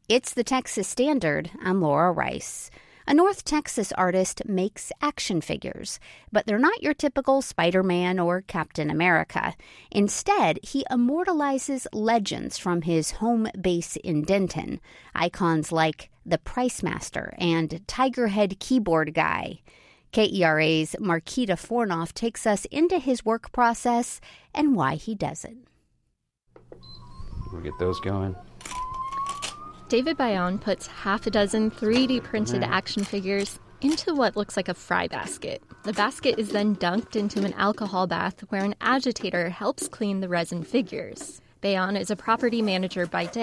It's the Texas Standard. I'm Laura Rice. A North Texas artist makes action figures, but they're not your typical Spider-Man or Captain America. Instead, he immortalizes legends from his home base in Denton, icons like the Price Master and Tigerhead Keyboard Guy. KERA's Marquita Fornoff takes us into his work process and why he does it. We'll get those going. David Bayon puts half a dozen 3D printed action figures into what looks like a fry basket. The basket is then dunked into an alcohol bath where an agitator helps clean the resin figures. Bayon is a property manager by day